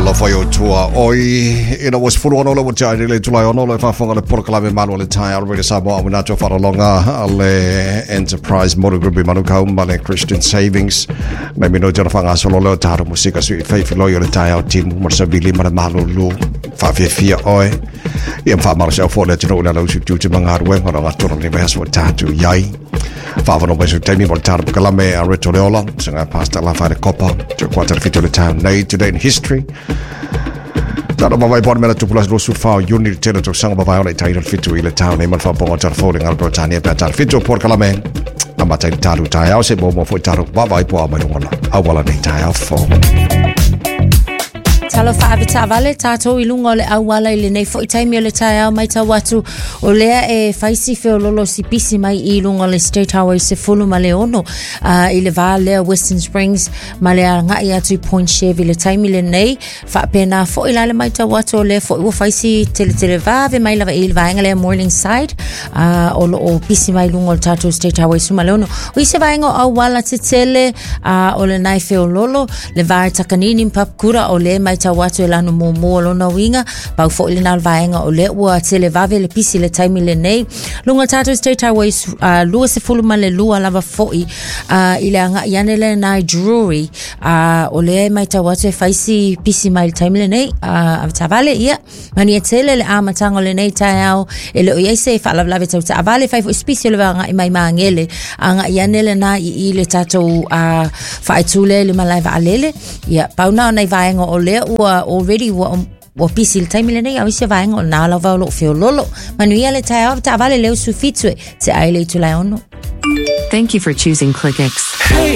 Malo for your tour. Oi, was full on all over July on all of our phone on the Porclave Manuel Thai already Samoa Minato Faralonga, Ale Enterprise Motor Group Manuka, Male Christian Savings, maybe no Jonafanga Solo Taro Musica Sweet Faith Loyal Thai team, Morsabili Malamalo, Fafia Oi, Yamfa Marshall for the General Juju Mangar Web or a tournament best for Tatu Yai. Favano Besu Temi Mortar Calame, a Retola, Sanga Pasta La Fire Coppa, to quarter fit of the town, today in history. That of my bond to plus those who found unit tailor to Sanga Violet title fit to the town, name for Bonga folding Albertania, Petar Fito Port Calame, Amata Taru Tai, I'll say Bomo for Taru, Baba, Awala Tai for. Talo whaavita vale, tātou I lunga o le awala I le nei fo I taimi o le tai au mai tau watu o lea e whaisi whio lolo si pisi mai I lunga o le State Highway se fulu ma le ono I le vā lea Western Springs ma lea ngai atu Point Chevy le taimi le nei whaapena fo I lale mai tau watu o lea fo I ua whaisi tele vāve mai lava I le vaenga lea Morningside o pisi mai lunga o le tātou State Highway suma le ono o I se vaenga o awala te tele o le nai whio lolo le vāe takanini mpapkura o le mai watu e lano mo lona winga pau fo ile nal vaenga o le ua tele vave le pisi le taimi le nei lunga tātou State Highway lua se fulu ma le lua lava foi ile anga iane le nai Drury o le mai tau watu e whaisi pisi mai le taimi le nei avale ia mani e tele le amatanga le nei tai au e le o iese e whaalavlave tau ta avale whaifo espisi le anga I mai maangele anga iane le nai I le tātou whaitule le malai va alele ia pau nao nei vaenga o le already wa pisi le taimi le nei au se vaenga o nā lava o lo whio lolo manuia le tai au ta vale leo sufitue te ai le tu lai ono. Thank you for choosing ClickX. Hey,